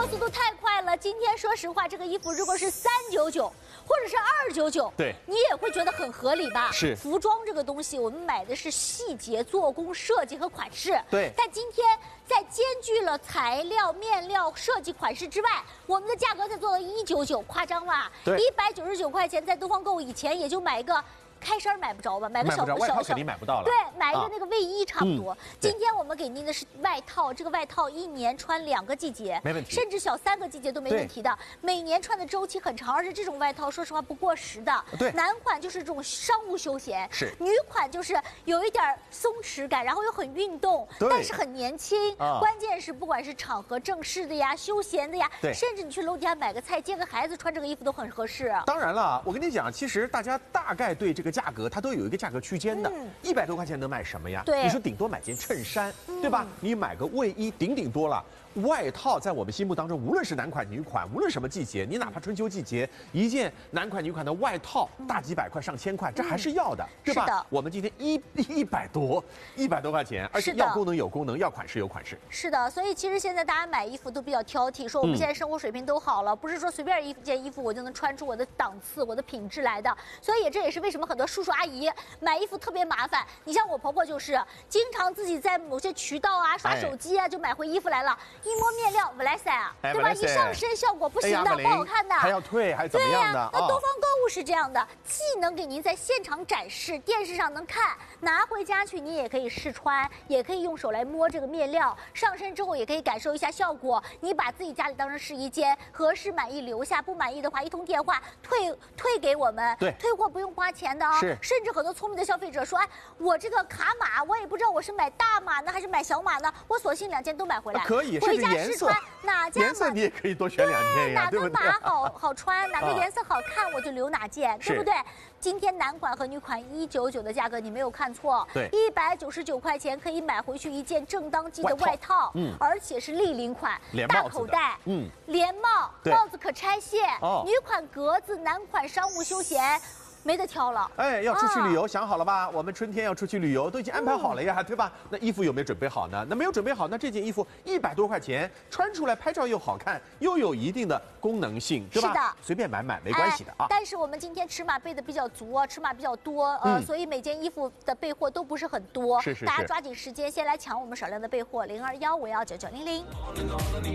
购速度太快了。今天说实话，这个衣服如果是399或者是299， 对， 你也会觉得很合理吧？ 是。 服装这个东西，我们买的是细节、做工、设计和款式。 对。 但今天在兼具了材料、面料、设计、款式之外，我们的价格在做到199，夸张吧？ 对。 199块钱，在东方购物以前也就买一个。开衫买不着吧？买个小外套肯定买不到了。 对，买一个那个卫衣差不多。今天我们给您的是外套，这个外套一年穿2个季节， 没问题， 甚至小3个季节都没问题的。每年穿的周期很长，而且这种外套说实话不过时的。 对， 男款就是这种商务休闲， 是； 女款就是有一点松弛感，然后又很运动，但是很年轻。关键是不管是场合正式的呀、休闲的呀，甚至你去楼底下买个菜、接个孩子，穿这个衣服都很合适。 当然了，我跟你讲，其实大家大概对这个价格，它都有一个价格区间的。100多块钱能买什么呀？ 对， 你说顶多买件衬衫，对吧？你买个卫衣，顶多了。外套在我们心目当中，无论是男款女款，无论什么季节，你哪怕春秋季节，一件男款女款的外套，大几百块、上千块，这还是要的，对吧？ 是的。 我们今天100多块钱，而且要功能有功能，要款式有款式。 是的，所以其实现在大家买衣服都比较挑剔，说我们现在生活水平都好了，不是说随便一件衣服我就能穿出我的档次、我的品质来的。所以这也是为什么很多叔叔阿姨买衣服特别麻烦。你像我婆婆就是经常自己在某些渠道啊刷手机啊就买回衣服来了。一摸面料Versace啊，对吧？一上身效果不行的，不好看的， 还要退，还怎么样的？ 那东方购物是这样的，既能给您在现场展示，电视上能看，拿回家去你也可以试穿，也可以用手来摸这个面料，上身之后也可以感受一下效果。你把自己家里当成试衣间，合适满意留下，不满意的话一通电话退给我们， 对， 退货不用花钱的啊。 是， 甚至很多聪明的消费者说，哎，我这个卡码我也不知道我是买大码呢还是买小码呢，我索性2件都买回来， 可以， 回家试穿。哪家颜色你也可以多选2件呀， 哪个码好穿，哪个颜色好看，我就留哪件，对不对？今天男款和女款199的价格你没有看错， 对 ，199块钱可以买回去一件正当季的外套，而且是立领款，大口袋，连帽，帽子可拆卸，女款格子，男款商务休闲。没得挑了， 哎，要出去旅游，想好了吧？我们春天要出去旅游，都已经安排好了呀，对吧？那衣服有没有准备好呢？那没有准备好，那这件衣服100多块钱，穿出来拍照又好看，又有一定的功能性，对吧？ 是的， 随便买没关系的啊。 但是我们今天尺码备的比较足啊，尺码比较多，所以每件衣服的备货都不是很多， 是， 大家抓紧时间先来抢我们少量的备货，0215199900。